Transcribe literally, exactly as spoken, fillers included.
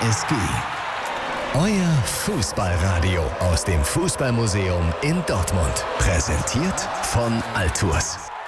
S G. Euer Fußballradio aus dem Fußballmuseum in Dortmund. Präsentiert von Altours.